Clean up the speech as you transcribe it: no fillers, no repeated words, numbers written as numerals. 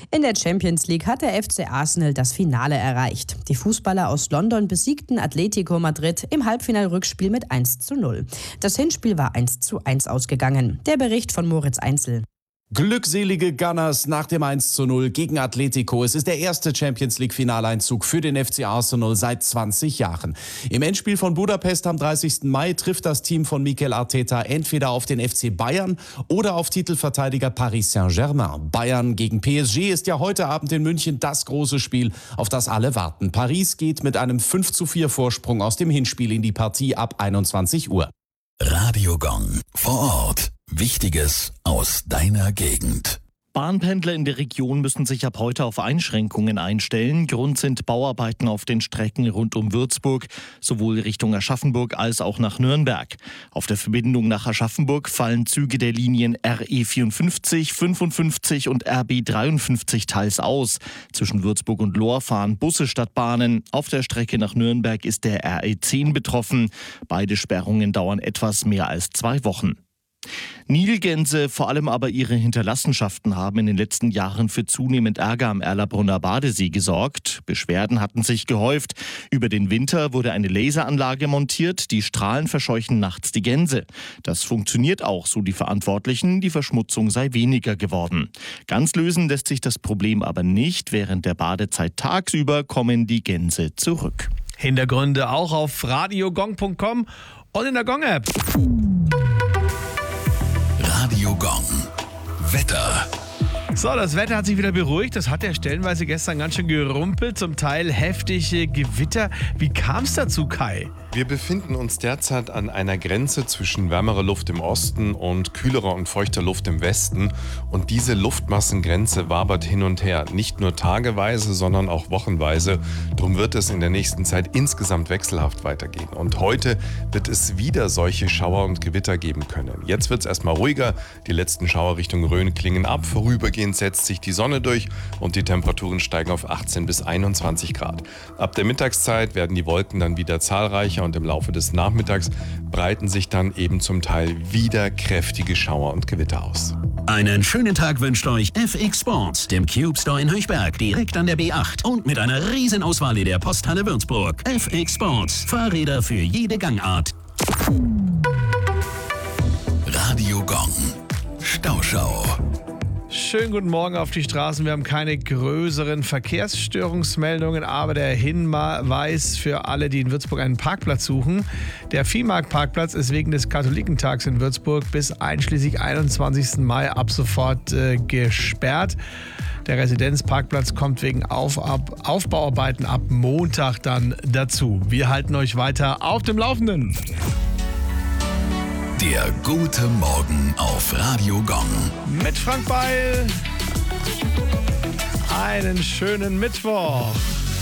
In der Champions League hat der FC Arsenal das Finale erreicht. Die Fußballer aus London besiegten Atletico Madrid im Halbfinalrückspiel mit 1:0. Das Hinspiel war 1:1 ausgegangen. Der Bericht von Moritz Einzel. Glückselige Gunners nach dem 1:0 gegen Atletico. Es ist der erste Champions-League-Finaleinzug für den FC Arsenal seit 20 Jahren. Im Endspiel von Budapest am 30. Mai trifft das Team von Mikel Arteta entweder auf den FC Bayern oder auf Titelverteidiger Paris Saint-Germain. Bayern gegen PSG ist ja heute Abend in München das große Spiel, auf das alle warten. Paris geht mit einem 5:4 Vorsprung aus dem Hinspiel in die Partie ab 21 Uhr. Radio Gong vor Ort. Wichtiges aus deiner Gegend. Bahnpendler in der Region müssen sich ab heute auf Einschränkungen einstellen. Grund sind Bauarbeiten auf den Strecken rund um Würzburg, sowohl Richtung Aschaffenburg als auch nach Nürnberg. Auf der Verbindung nach Aschaffenburg fallen Züge der Linien RE 54, 55 und RB 53 teils aus. Zwischen Würzburg und Lohr fahren Busse statt Bahnen. Auf der Strecke nach Nürnberg ist der RE 10 betroffen. Beide Sperrungen dauern etwas mehr als 2 Wochen. Nilgänse, vor allem aber ihre Hinterlassenschaften, haben in den letzten Jahren für zunehmend Ärger am Erlabrunner Badesee gesorgt. Beschwerden hatten sich gehäuft. Über den Winter wurde eine Laseranlage montiert. Die Strahlen verscheuchen nachts die Gänse. Das funktioniert auch, so die Verantwortlichen. Die Verschmutzung sei weniger geworden. Ganz lösen lässt sich das Problem aber nicht. Während der Badezeit tagsüber kommen die Gänse zurück. Hintergründe auch auf radiogong.com und in der Gong-App. Radio Gong. Wetter. So, das Wetter hat sich wieder beruhigt. Das hat ja stellenweise gestern ganz schön gerumpelt, zum Teil heftige Gewitter. Wie kam es dazu, Kai? Wir befinden uns derzeit an einer Grenze zwischen wärmerer Luft im Osten und kühlerer und feuchter Luft im Westen. Und diese Luftmassengrenze wabert hin und her. Nicht nur tageweise, sondern auch wochenweise. Drum wird es in der nächsten Zeit insgesamt wechselhaft weitergehen. Und heute wird es wieder solche Schauer und Gewitter geben können. Jetzt wird es erstmal ruhiger. Die letzten Schauer Richtung Rhön klingen ab. Vorübergehend setzt sich die Sonne durch und die Temperaturen steigen auf 18 bis 21 Grad. Ab der Mittagszeit werden die Wolken dann wieder zahlreicher und im Laufe des Nachmittags breiten sich dann eben zum Teil wieder kräftige Schauer und Gewitter aus. Einen schönen Tag wünscht euch FX Sports, dem Cube Store in Höchberg, direkt an der B8 und mit einer riesen Auswahl in der Posthalle Würzburg. FX Sports, Fahrräder für jede Gangart. Radio Gong. Stauschau. Schönen guten Morgen auf die Straßen. Wir haben keine größeren Verkehrsstörungsmeldungen, aber der Hinweis für alle, die in Würzburg einen Parkplatz suchen. Der Viehmarktparkplatz ist wegen des Katholikentags in Würzburg bis einschließlich 21. Mai ab sofort gesperrt. Der Residenzparkplatz kommt wegen Aufbauarbeiten ab Montag dann dazu. Wir halten euch weiter auf dem Laufenden. Der gute Morgen auf Radio Gong. Mit Frank Beil. Einen schönen Mittwoch.